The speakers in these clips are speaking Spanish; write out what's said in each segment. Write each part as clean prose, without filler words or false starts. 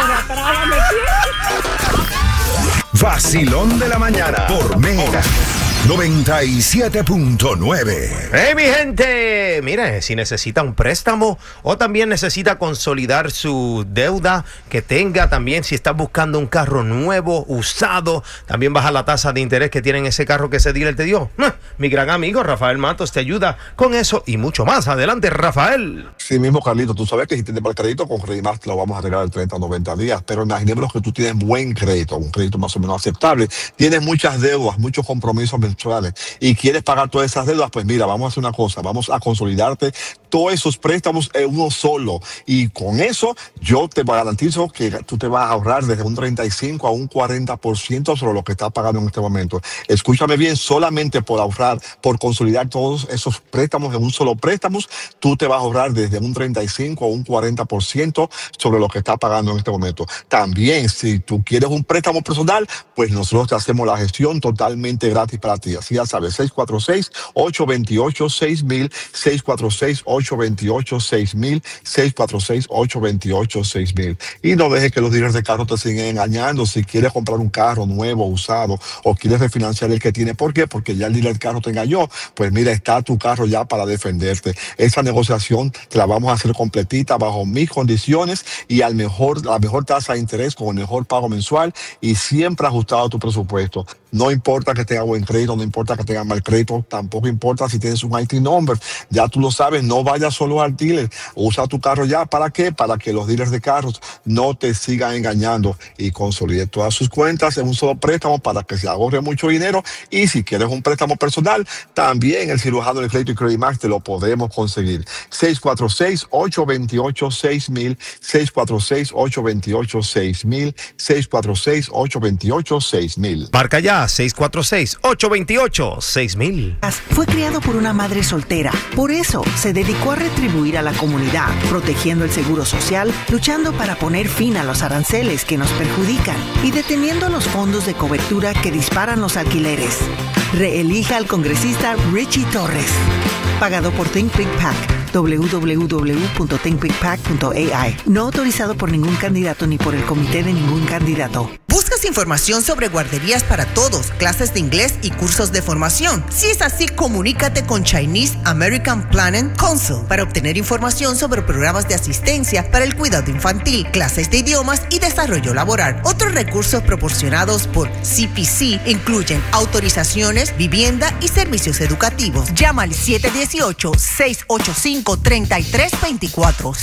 Vacilón de la mañana por Mega 97.9. ¡Hey, mi gente! Mire, si necesita un préstamo o también necesita consolidar su deuda que tenga, también si está buscando un carro nuevo, usado, también baja la tasa de interés que tiene en ese carro que ese dealer te dio. Mi gran amigo Rafael Matos te ayuda con eso y mucho más. Adelante, Rafael. Sí mismo, Carlito. Tú sabes que si tienes mal crédito, con Credimar te lo vamos a regalar 30 o 90 días. Pero imaginemos que tú tienes buen crédito, un crédito más o menos aceptable. Tienes muchas deudas, muchos compromisos mensuales y quieres pagar todas esas deudas, pues mira, vamos a hacer una cosa, vamos a consolidarte todos esos préstamos en uno solo, y con eso yo te garantizo que tú te vas a ahorrar desde un 35 a un 40% sobre lo que estás pagando en este momento. Escúchame bien, solamente por ahorrar, por consolidar todos esos préstamos en un solo préstamo, tú te vas a ahorrar desde un 35 a un 40% sobre lo que estás pagando en este momento. También, si tú quieres un préstamo personal, pues nosotros te hacemos la gestión totalmente gratis para ti. Así ya sabes, 646-828-6000, 646-828-6000, 646-828-6000. Y no dejes que los dealers de carro te sigan engañando. Si quieres comprar un carro nuevo, usado, o quieres refinanciar el que tiene, ¿por qué? Porque ya el dealer de carro te engañó. Pues mira, está tu carro ya para defenderte. Esa negociación te la vamos a hacer completita bajo mis condiciones y la mejor tasa de interés con el mejor pago mensual y siempre ajustado a tu presupuesto. No importa que tenga buen crédito, no importa que tenga mal crédito, tampoco importa si tienes un IT number. Ya tú lo sabes, no vayas solo al dealer. Usa tu carro ya. ¿Para qué? Para que los dealers de carros no te sigan engañando y consolide todas sus cuentas en un solo préstamo para que se ahorre mucho dinero. Y si quieres un préstamo personal, también el cirujano del crédito y Credimar te lo podemos conseguir. 646-828-6000, 646-828-6000, 646-828-6000. Marca ya 646-828-6000. Fue criado por una madre soltera. Por eso se dedicó a retribuir a la comunidad, protegiendo el seguro social, luchando para poner fin a los aranceles que nos perjudican y deteniendo los fondos de cobertura que disparan los alquileres. Reelija al congresista Richie Torres. Pagado por Think Big PAC. www.thinkbigpac.ai. No autorizado por ningún candidato ni por el comité de ningún candidato. ¿Buscas información sobre guarderías para todos, clases de inglés y cursos de formación? Si es así, comunícate con Chinese American Planning Council para obtener información sobre programas de asistencia para el cuidado infantil, clases de idiomas y desarrollo laboral. Otros recursos proporcionados por CPC incluyen autorizaciones, vivienda y servicios educativos. Llama al 718-685-3324,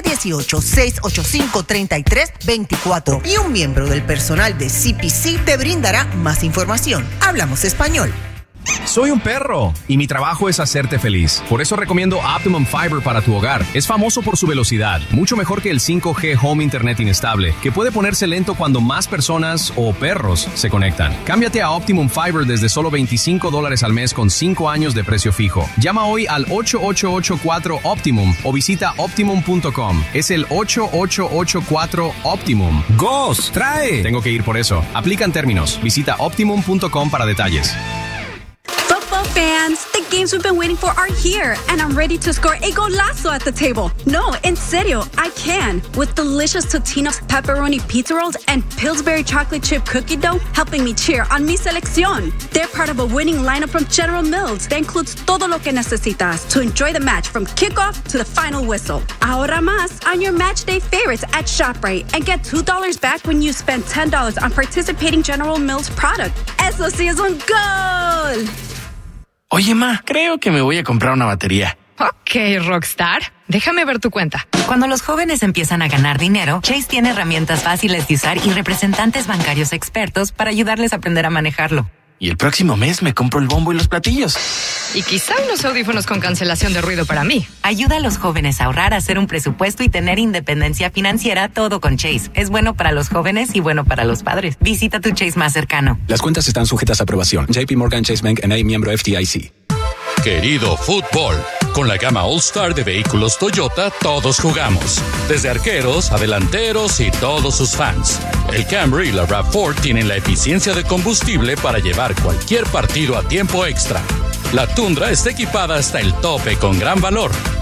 718-685-3324 y un miembro del personal de CPC te brindará más información. Hablamos español. Soy un perro y mi trabajo es hacerte feliz. Por eso recomiendo Optimum Fiber para tu hogar. Es famoso por su velocidad, mucho mejor que el 5G Home Internet inestable, que puede ponerse lento cuando más personas o perros se conectan. Cámbiate a Optimum Fiber desde solo $25 al mes con 5 años de precio fijo. Llama hoy al 8884-OPTIMUM o visita optimum.com. Es el 8884-OPTIMUM. ¡Gos! ¡Trae! Tengo que ir por eso. Aplican términos. Visita optimum.com para detalles. Football fans, the games we've been waiting for are here, and I'm ready to score a golazo at the table. No, en serio, I can. With delicious Totino's pepperoni pizza rolls and Pillsbury chocolate chip cookie dough helping me cheer on mi selección. They're part of a winning lineup from General Mills that includes todo lo que necesitas to enjoy the match from kickoff to the final whistle. Ahorra más on your match day favorites at ShopRite and get $2 back when you spend $10 on participating General Mills product. Eso sí es un gol. Oye, ma, creo que me voy a comprar una batería. Ok, Rockstar. Déjame ver tu cuenta. Cuando los jóvenes empiezan a ganar dinero, Chase tiene herramientas fáciles de usar y representantes bancarios expertos para ayudarles a aprender a manejarlo. Y el próximo mes me compro el bombo y los platillos. Y quizá unos audífonos con cancelación de ruido para mí. Ayuda a los jóvenes a ahorrar, a hacer un presupuesto y tener independencia financiera, todo con Chase. Es bueno para los jóvenes y bueno para los padres. Visita tu Chase más cercano. Las cuentas están sujetas a aprobación. JP Morgan Chase Bank N.A., miembro FDIC. Querido fútbol, con la gama All Star de vehículos Toyota, todos jugamos. Desde arqueros a delanteros y todos sus fans. El Camry y la RAV4 tienen la eficiencia de combustible para llevar cualquier partido a tiempo extra. La Tundra está equipada hasta el tope con gran valor.